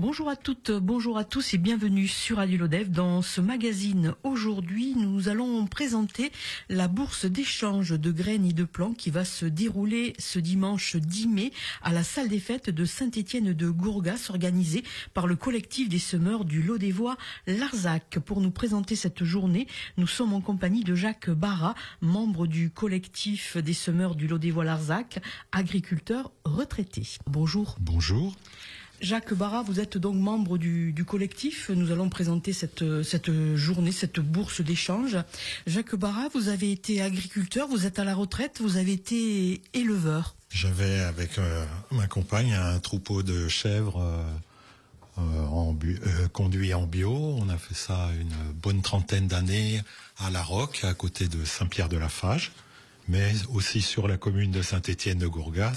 Bonjour à toutes, bonjour à tous et bienvenue sur Radio Lodève. Dans ce magazine, aujourd'hui, nous allons présenter la bourse d'échange de graines et de plants qui va se dérouler ce dimanche 10 mai à la salle des fêtes de Saint-Étienne-de-Gourgas, organisée par le collectif des semeurs du Lodévois Larzac. Pour nous présenter cette journée, nous sommes en compagnie de Jacques Barra, membre du collectif des semeurs du Lodévois Larzac, agriculteur retraité. Bonjour. Bonjour. Jacques Barra, vous êtes donc membre du collectif. Nous allons présenter cette journée, cette bourse d'échange. Jacques Barra, vous avez été agriculteur, vous êtes à la retraite, vous avez été éleveur. J'avais avec ma compagne un troupeau de chèvres conduit en bio. On a fait ça une bonne trentaine d'années à La Roque, à côté de Saint-Pierre-de-la-Fage, mais aussi sur la commune de Saint-Étienne-de-Gourgas.